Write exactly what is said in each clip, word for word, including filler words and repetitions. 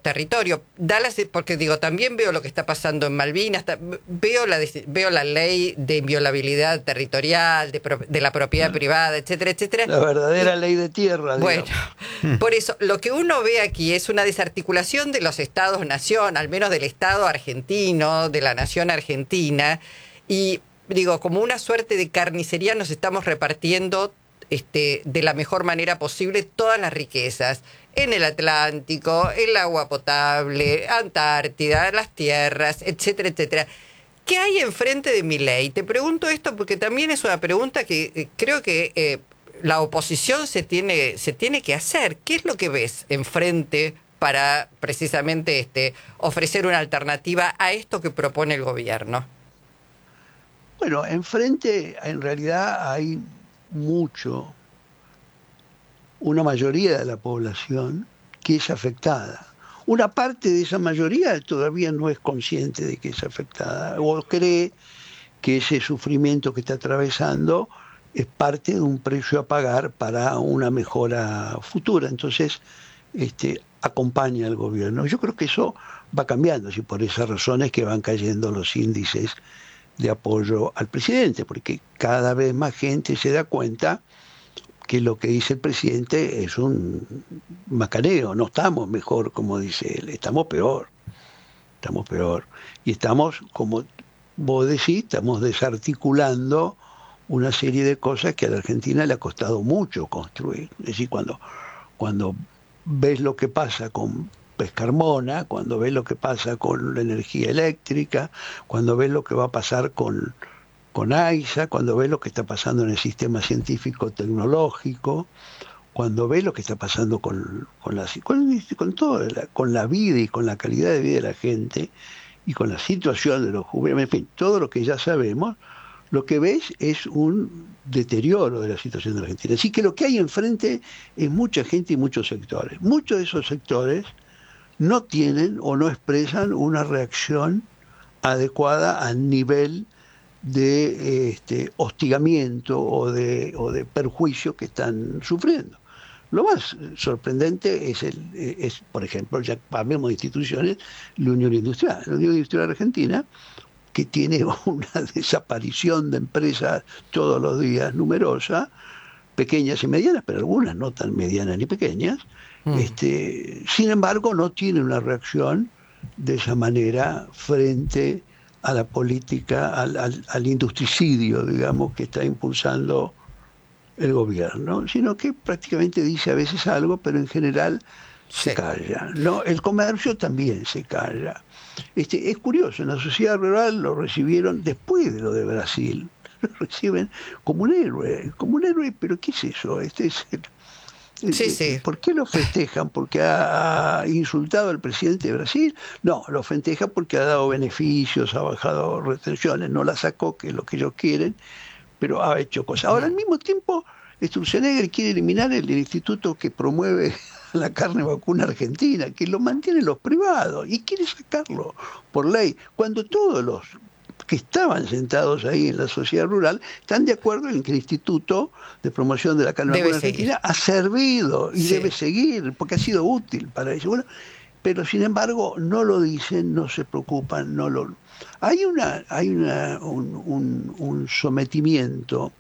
territorio. Da la, porque digo, también veo lo que está pasando en Malvinas, veo la, veo la ley de inviolabilidad territorial, de, de la propiedad Bueno, privada, etcétera, etcétera. la verdadera y, ley de tierra, bueno, digamos. por eso, lo que uno ve aquí es una desarticulación de los estados-nación, al menos del Estado argentino, de la nación argentina, y digo, como una suerte de carnicería nos estamos repartiendo este, de la mejor manera posible todas las riquezas, en el Atlántico, el agua potable, Antártida, las tierras, etcétera, etcétera. ¿Qué hay enfrente de Milei? Te pregunto esto porque también es una pregunta que eh, creo que eh, la oposición se tiene, se tiene que hacer. ¿Qué es lo que ves enfrente para precisamente este, ofrecer una alternativa a esto que propone el gobierno? Bueno, enfrente en realidad hay mucho, una mayoría de la población que es afectada. Una parte de esa mayoría todavía no es consciente de que es afectada o cree que ese sufrimiento que está atravesando es parte de un precio a pagar para una mejora futura. Entonces, este, acompaña al gobierno. Yo creo que eso va cambiando, y por esas razones que van cayendo los índices de apoyo al presidente, porque cada vez más gente se da cuenta que lo que dice el presidente es un macaneo. No estamos mejor, como dice él, estamos peor, estamos peor. Y estamos, como vos decís, estamos desarticulando una serie de cosas que a la Argentina le ha costado mucho construir. Es decir, cuando, cuando ves lo que pasa con Pescarmona, cuando ves lo que pasa con la energía eléctrica, cuando ves lo que va a pasar con, con AISA, cuando ves lo que está pasando en el sistema científico-tecnológico, cuando ves lo que está pasando con, con, la, con, con, toda la, con la vida y con la calidad de vida de la gente y con la situación de los jubilados, en fin, todo lo que ya sabemos, lo que ves es un deterioro de la situación de la Argentina. Así que lo que hay enfrente es mucha gente y muchos sectores. Muchos de esos sectores no tienen o no expresan una reacción adecuada al nivel de este, hostigamiento o de, o de perjuicio que están sufriendo. Lo más sorprendente es, el, es por ejemplo, ya hablemos de instituciones, la Unión Industrial. La Unión Industrial Argentina, que tiene una desaparición de empresas todos los días numerosa, pequeñas y medianas, pero algunas no tan medianas ni pequeñas, mm. este, sin embargo no tiene una reacción de esa manera frente a la política, al, al, al industricidio, digamos, que está impulsando el gobierno, sino que prácticamente dice a veces algo, pero en general se sí. calla. ¿No? El comercio también se calla. Este, es curioso, en la sociedad rural lo recibieron después de lo de Brasil, lo reciben como un héroe, como un héroe, pero ¿qué es eso? Este es el, sí, sí. ¿Por qué lo festejan? ¿Porque ha insultado al presidente de Brasil? No, lo festejan porque ha dado beneficios, ha bajado retenciones, no la sacó, que es lo que ellos quieren, pero ha hecho cosas. Ahora, al mismo tiempo, Sturzenegger quiere eliminar el, el instituto que promueve la carne vacuna argentina, que lo mantienen los privados, y quiere sacarlo por ley, cuando todos los que estaban sentados ahí en la sociedad rural están de acuerdo en que el Instituto de Promoción de la Carne Vacuna Argentina ha servido y sí. debe seguir, porque ha sido útil para ellos. Bueno, pero sin embargo no lo dicen, no se preocupan, no lo... Hay una, hay una, un, un, un sometimiento.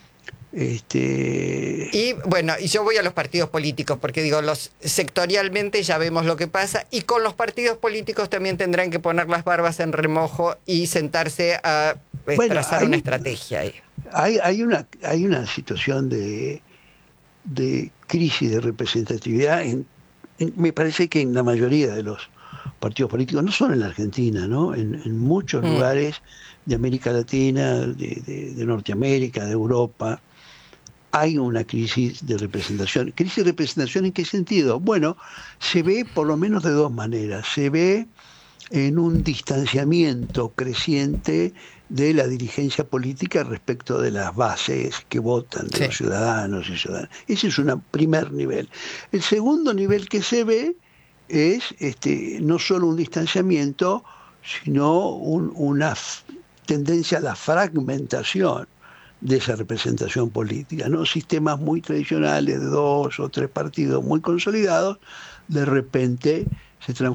Este... Y bueno, y yo voy a los partidos políticos, porque digo, los sectorialmente ya vemos lo que pasa, y con los partidos políticos también tendrán que poner las barbas en remojo y sentarse a bueno, trazar hay, una estrategia ahí. Hay, hay, una, hay una situación de, de crisis de representatividad, en, en, me parece que en la mayoría de los partidos políticos, no solo en la Argentina, ¿no? En, en muchos mm. lugares de América Latina, de, de, de Norteamérica, de Europa, hay una crisis de representación. ¿Crisis de representación en qué sentido? Bueno, se ve por lo menos de dos maneras. Se ve en un distanciamiento creciente de la dirigencia política respecto de las bases que votan, de sí. los ciudadanos y ciudadanas. Ese es un primer nivel. El segundo nivel que se ve es este, no solo un distanciamiento, sino un, una tendencia a la fragmentación de esa representación política, ¿no? Sistemas muy tradicionales de dos o tres partidos muy consolidados, de repente se transforman